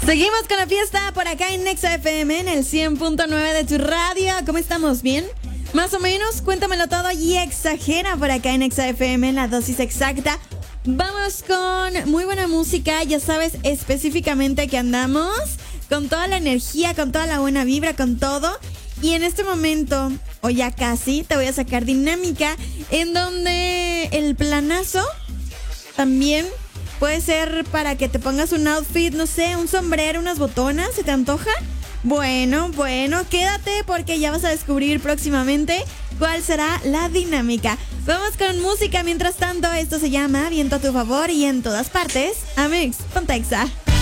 Seguimos con la fiesta por acá en Nexa FM en el 100.9 de tu radio. ¿Cómo estamos? ¿Bien? Más o menos, cuéntamelo todo y exagera por acá en Nexa FM en la dosis exacta. Vamos con muy buena música, ya sabes específicamente que andamos con toda la energía, con toda la buena vibra, con todo. Y en este momento, o ya casi, te voy a sacar dinámica en donde el planazo también puede ser para que te pongas un outfit, no sé, un sombrero, unas botonas, ¿se te antoja? Bueno, quédate porque ya vas a descubrir próximamente cuál será la dinámica. Vamos con música mientras tanto, esto se llama Viento a tu favor y en todas partes, Amix, ponte Exa.